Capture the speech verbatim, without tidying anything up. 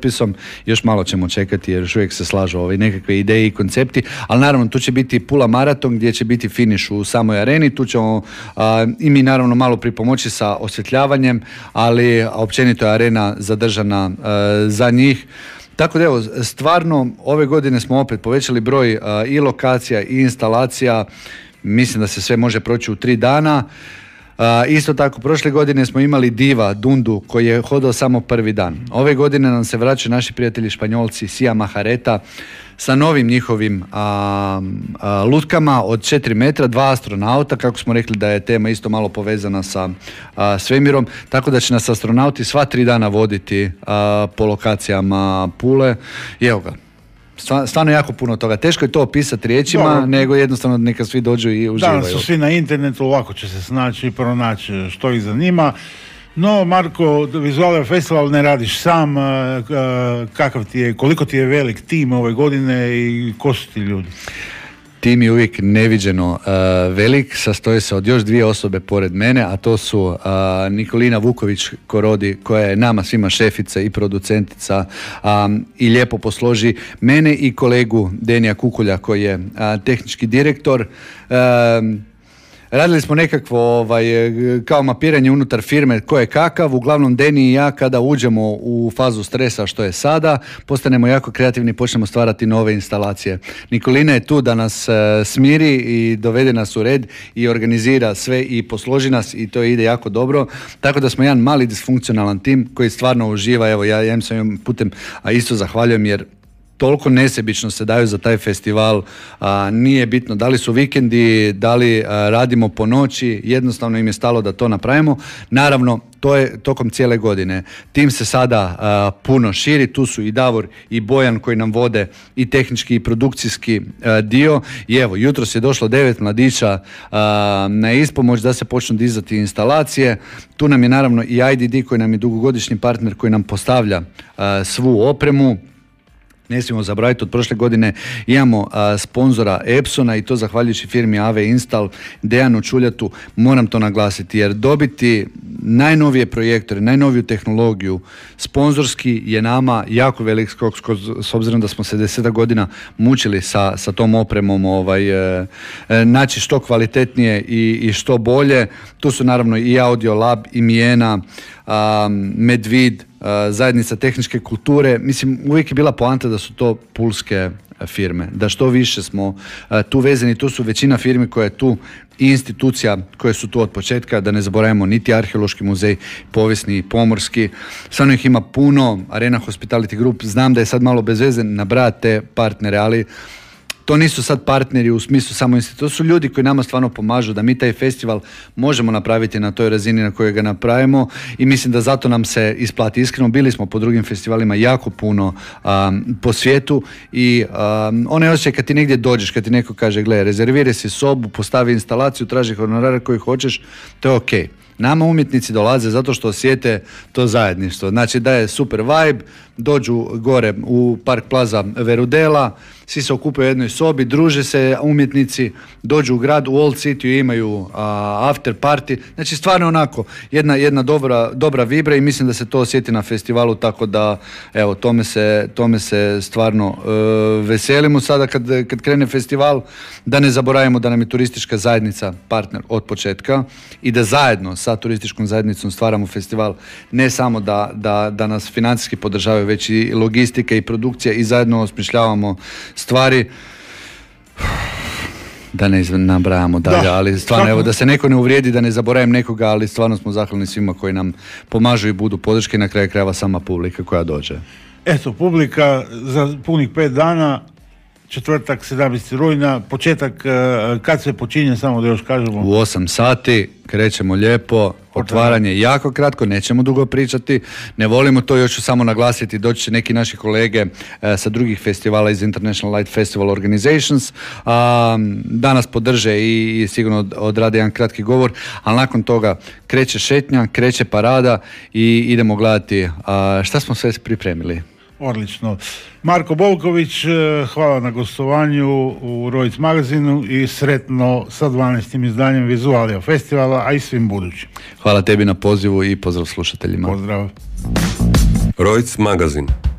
potpisom. Još malo ćemo čekati jer još uvijek se slažu ove nekakve ideje i koncepti, ali naravno tu će biti Pula maraton gdje će biti finiš u samoj areni, tu ćemo a, i mi naravno malo pripomoći sa osvjetljavanjem, ali općenito je arena zadržana a, za njih. Tako da evo, stvarno ove godine smo opet povećali broj a, i lokacija i instalacija, mislim da se sve može proći u tri dana. Uh, isto tako, prošle godine smo imali diva Dundu koji je hodao samo prvi dan. Ove godine nam se vraćaju naši prijatelji Španjolci Sia Mahareta sa novim njihovim a, a, lutkama od četiri metra, dva astronauta, kako smo rekli da je tema isto malo povezana sa a, svemirom, tako da će nas astronauti sva tri dana voditi a, po lokacijama Pule. I evo ga, stvarno jako puno toga. Teško je to opisati riječima, dobro, nego jednostavno neka svi dođu i uživaju. Danas su svi na internetu, lako će se snaći i pronaći što ih zanima. No, Marko, Vizualija Festival ne radiš sam. Kakav ti je, koliko ti je velik tim ove godine i ko su ti ljudi? Tim je uvijek neviđeno uh, velik, sastoji se od još dvije osobe pored mene, a to su uh, Nikolina Vuković-Korodi, koja je nama svima šefica i producentica um, i lijepo posloži mene i kolegu Denija Kukulja koji je uh, tehnički direktor. Uh, Radili smo nekakvo ovaj, kao mapiranje unutar firme ko je kakav, uglavnom Deni i ja kada uđemo u fazu stresa što je sada, postanemo jako kreativni i počnemo stvarati nove instalacije. Nikolina je tu da nas e, smiri i dovede nas u red i organizira sve i posloži nas i to ide jako dobro, tako da smo jedan mali disfunkcionalan tim koji stvarno uživa. Evo ja, ja im sam putem a isto zahvaljujem jer toliko nesebično se daju za taj festival, a, nije bitno da li su vikendi, da li a, radimo po noći, jednostavno im je stalo da to napravimo. Naravno, to je tokom cijele godine. Tim se sada a, puno širi, tu su i Davor i Bojan koji nam vode i tehnički i produkcijski a, dio. I evo, jutros je došlo devet mladića a, na ispomoć da se počnu dizati instalacije. Tu nam je naravno i I D D koji nam je dugogodišnji partner koji nam postavlja a, svu opremu. Ne smijemo zaboraviti, od prošle godine imamo a, sponzora Epsona i to zahvaljujući firmi A V Install, Dejanu Čuljatu. Moram to naglasiti jer dobiti najnovije projektore, najnoviju tehnologiju sponzorski je nama jako velik skok s obzirom da smo se desetak godina mučili sa, sa tom opremom ovaj, e, e, naći što kvalitetnije i, i što bolje. Tu su naravno i Audio Lab, i Mijena, a, Medvid, a, zajednica tehničke kulture. Mislim, uvijek je bila poanta da su to pulske firme, da što više smo a, tu vezani. Tu su većina firmi koja je tu i institucija koje su tu od početka, da ne zaboravimo niti Arheološki muzej, povijesni i pomorski. Stvarno ih ima puno, Arena Hospitality Group, znam da je sad malo bez veze nabrajati te partnere, ali to nisu sad partneri u smislu samo institucije, to su ljudi koji nama stvarno pomažu da mi taj festival možemo napraviti na toj razini na kojoj ga napravimo i mislim da zato nam se isplati. Iskreno, bili smo po drugim festivalima jako puno um, po svijetu i um, onaj osjećaj kad ti negdje dođeš, kad ti neko kaže gle, rezerviraj si sobu, postavi instalaciju, traži honorare koji hoćeš, to je okej. Nama umjetnici dolaze zato što osjete to zajedništvo. Znači da je super vibe, dođu gore u Park Plaza Verudela, svi se okupaju u jednoj sobi, druže se umjetnici, dođu u grad, u Old City imaju uh, after party. Znači stvarno onako jedna, jedna dobra, dobra vibra i mislim da se to osjeti na festivalu, tako da evo, tome se, tome se stvarno uh, veselimo sada kad, kad krene festival, da ne zaboravimo da nam je turistička zajednica partner od početka i da zajedno sa turističkom zajednicom stvaramo festival, ne samo da, da, da nas financijski podržavaju, već i logistika i produkcija i zajedno osmišljavamo stvari. Da ne nabrajamo dalje, da, ali stvarno, evo, da se neko ne uvrijedi, da ne zaboravim nekoga, ali stvarno smo zahvalni svima koji nam pomažu i budu podrške i na kraju krajeva sama publika koja dođe. Eto, publika za punih pet dana, četvrtak, sedamnaestog rujna, početak, kad se počinje, samo da još kažemo? U osam sati, krećemo lijepo, otvaranje jako kratko, nećemo dugo pričati, ne volimo to, još ću samo naglasiti, doći će neki naši kolege e, sa drugih festivala iz International Light Festival Organizations, a, da nas podrže i, i sigurno odrade jedan kratki govor, ali nakon toga kreće šetnja, kreće parada i idemo gledati a, šta smo sve pripremili. Odlično. Marko Bolković, hvala na gostovanju u Rojc magazinu i sretno sa dvanaestim izdanjem Vizualija festivala, a i svim budućim. Hvala tebi na pozivu i pozdrav slušateljima. Pozdrav. Rojc magazin.